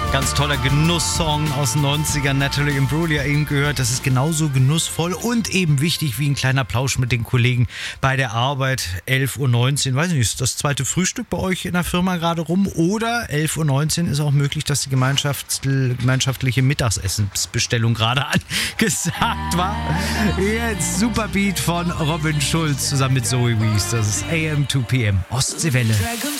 Ganz toller Genusssong aus den 90ern. Natalie Imbruglia eben gehört. Das ist genauso genussvoll und eben wichtig wie ein kleiner Plausch mit den Kollegen bei der Arbeit. 11.19 Uhr. Weiß nicht, ist das zweite Frühstück bei euch in der Firma gerade rum? Oder 11.19 Uhr ist auch möglich, dass die gemeinschaftliche Mittagsessensbestellung gerade angesagt war. Jetzt Superbeat von Robin Schulz zusammen mit Zoe Wees. Das ist AM 2 PM. Ostseewelle.